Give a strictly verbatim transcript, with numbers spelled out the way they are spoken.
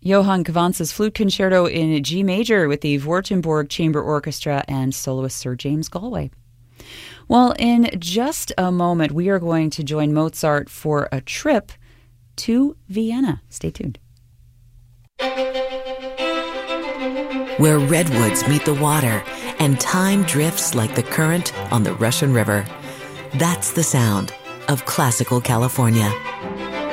Johann Kavanz's Flute Concerto in G major with the Württemberg Chamber Orchestra and soloist Sir James Galway. Well, in just a moment, we are going to join Mozart for a trip to Vienna. Stay tuned. Where redwoods meet the water and time drifts like the current on the Russian River. That's the sound of classical California.